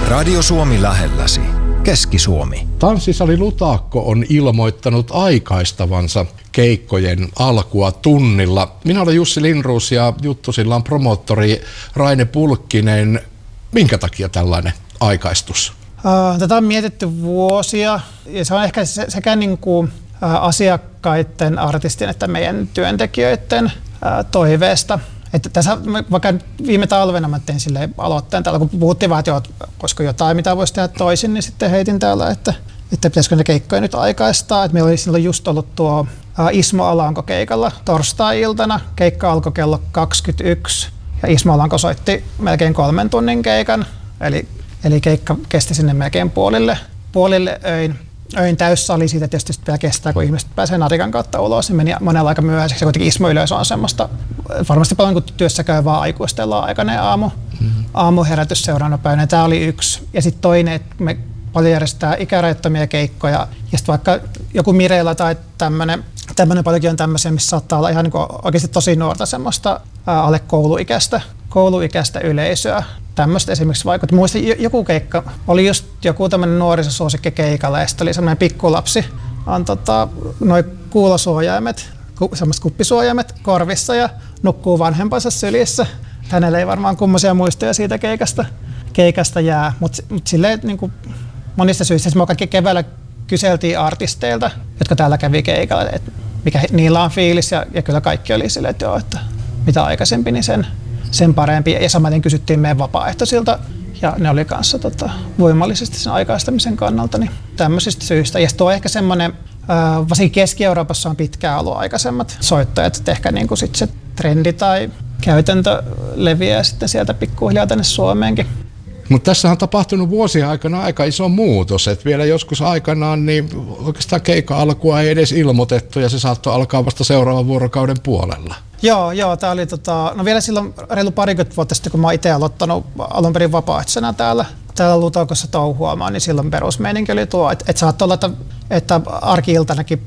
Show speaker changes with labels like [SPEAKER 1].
[SPEAKER 1] Radio Suomi lähelläsi. Keski-Suomi.
[SPEAKER 2] Tanssisali Lutakko on ilmoittanut aikaistavansa keikkojen alkua tunnilla. Minä olen Jussi Lindroos ja juttusillaan promoottori Raine Pulkkinen. Minkä takia tällainen aikaistus?
[SPEAKER 3] Tätä on mietitty vuosia ja se on ehkä sekä niin kuin asiakkaiden, artistien että meidän työntekijöiden toiveesta. Että tässä vaikka viime talvena mä tein silleen aloitteen täällä, kun puhuttiin vaan, että koska jotain mitä voisi tehdä toisin, niin sitten heitin täällä, että pitäisikö ne keikkoja nyt aikaistaa. Että meillä oli silloin just ollut tuo Ismo Alanko keikalla torstai-iltana. Keikka alkoi kello 21 ja Ismo Alanko soitti melkein 3 tunnin keikan. Eli keikka kesti sinne melkein puolille öin täyssali. Siitä tietysti vielä kestää, kun ihmiset pääsee narikan kautta ulos. Se meni monella aika myöhäiseksi. Kuitenkin Ismo-yleisö on semmoista, varmasti paljon kun työssä käyvää aikuisten aikainen aamuherätys seuraavana päivänä. Tämä oli yksi. Ja sitten toinen, että me paljon järjestetään ikärajattomia keikkoja. Ja sitten vaikka joku Mirella tai tämmöinen paljonkin on tämmöisiä, missä saattaa olla ihan niin kuin oikeasti tosi nuorta semmoista alle kouluikäistä yleisöä. Tämmöistä esimerkiksi vaikutti. Muistan joku keikka, oli just joku tämmöinen nuorisosuosikki keikalla ja sitten oli semmoinen pikkulapsi, on noi kuulosuojaimet, semmoiset kuppisuojaimet korvissa ja nukkuu vanhempansa sylissä. Hänellä ei varmaan kummoisia muistoja siitä keikasta jää, mutta silleen niin kuin monista syistä. Me kaikki keväällä kyseltiin artisteilta, jotka täällä kävi keikalla, että mikä niillä on fiilis ja kyllä kaikki oli silleen, että joo, että mitä aikaisempi, niin sen parempi. Ja samaten kysyttiin meidän vapaaehtoisilta ja ne oli kanssa voimallisesti sen aikaistamisen kannalta niin tämmöisistä syistä. Ja tuo ehkä semmoinen, varsinkin Keski-Euroopassa on pitkään ollut aikaisemmat soittajat, että ehkä niin kuin sit se trendi tai käytäntö leviää sitten sieltä pikkuhiljaa tänne Suomeenkin.
[SPEAKER 2] Mutta tässä on tapahtunut vuosien aikana aika iso muutos, että vielä joskus aikanaan niin oikeastaan keikan alkua ei edes ilmoitettu ja se saattoi alkaa vasta seuraavan vuorokauden puolella.
[SPEAKER 3] Joo, tämä oli no vielä silloin reilu 20 vuotta sitten, kun mä oon itse aloittanut alun perin vapaaehtoisena täällä Lutakossa touhuamaan, niin silloin perusmeininki oli tuo, että saattoi olla, että arki-iltanakin